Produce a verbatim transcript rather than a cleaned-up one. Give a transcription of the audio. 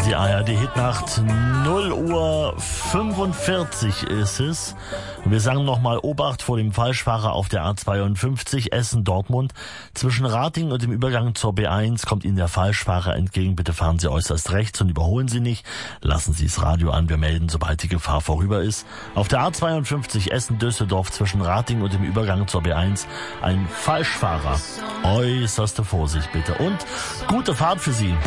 ist die A R D-Hitnacht. null Uhr fünfundvierzig ist es. Und wir sagen nochmal Obacht vor dem Falschfahrer auf der A zweiundfünfzig Essen-Dortmund. Zwischen Ratingen und dem Übergang zur B eins kommt Ihnen der Falschfahrer entgegen. Bitte fahren Sie äußerst rechts und überholen Sie nicht. Lassen Sie das Radio an. Wir melden, sobald die Gefahr vorüber ist. Auf der A zweiundfünfzig Essen-Düsseldorf zwischen Ratingen und dem Übergang zur B eins ein Falschfahrer. Äußerste Vorsicht bitte. Und gute Fahrt für Sie.